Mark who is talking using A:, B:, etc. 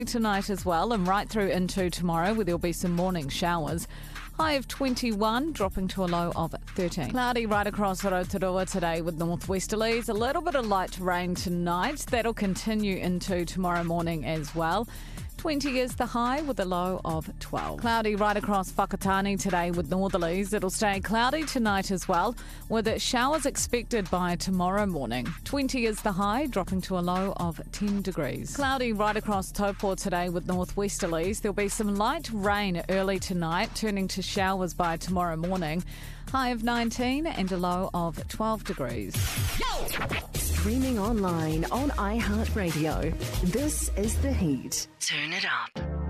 A: Tonight as well, and right through into tomorrow, where there'll be some morning showers. High of 21, dropping to a low of 13. Cloudy right across Rotorua today with northwesterlies. A little bit of light rain tonight. That'll continue into tomorrow morning as well. 20 is the high with a low of 12. Cloudy right across Whakatane today with northerlies. It'll stay cloudy tonight as well, with showers expected by tomorrow morning. 20 is the high, dropping to a low of 10 degrees. Cloudy right across Taupō today with northwesterlies. There'll be some light rain early tonight, turning to showers by tomorrow morning. High of 19 and a low of 12 degrees.
B: Streaming online on iHeartRadio. This is The Heat. Turn it up.